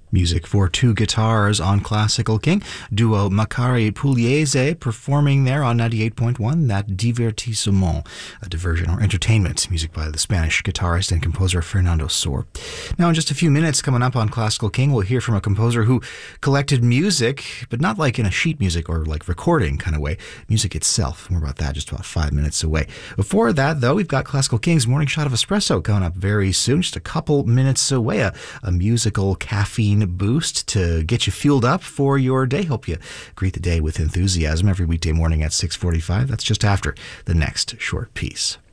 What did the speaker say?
Music for two guitars on Classical King. Duo Macari Pugliese performing there on 98.1, that Divertissement, a diversion or entertainment. Music by the Spanish guitarist and composer Fernando Sor. Now in just a few minutes coming up on Classical King, we'll hear from a composer who collected music, but not like in a sheet music or like recording kind of way. Music itself. More about that just about 5 minutes away. Before that, though, we've got Classical King's Morning Shot of Espresso coming up very soon, just a couple minutes away. A musical caffeine boost to get you fueled up for your day. Help you greet the day with enthusiasm every weekday morning at 6:45. That's just after the next short piece.